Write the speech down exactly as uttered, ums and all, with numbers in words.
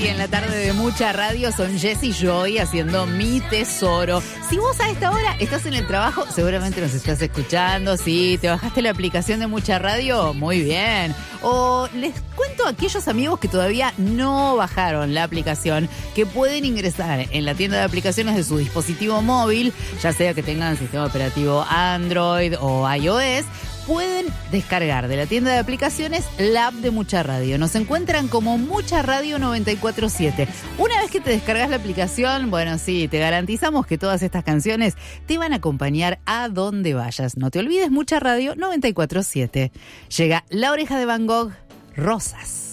aquí en la tarde de Mucha Radio. Son Jess y Joy haciendo Mi Tesoro. Si vos a esta hora estás en el trabajo, seguramente nos estás escuchando. Si te bajaste la aplicación de Mucha Radio, muy bien. O les cuento a aquellos amigos que todavía no bajaron la aplicación, que pueden ingresar en la tienda de aplicaciones de su dispositivo móvil, ya sea que tengan sistema operativo Android o iOS. Pueden descargar de la tienda de aplicaciones la app de Mucha Radio. Nos encuentran como Mucha Radio noventa y cuatro siete. Una vez que te descargas la aplicación, bueno, sí, te garantizamos que todas estas canciones te van a acompañar a donde vayas. No te olvides, Mucha Radio noventa y cuatro siete. Llega La Oreja de Van Gogh, Rosas.